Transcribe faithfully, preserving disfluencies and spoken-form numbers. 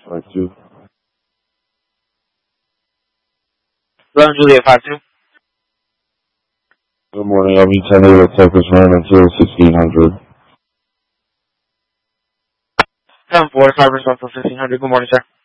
five two. Hello, Juliet five two. Good morning, L V ten eight at Cypress Run until sixteen hundred. seven four, Cypress Run until sixteen hundred. Good morning, sir.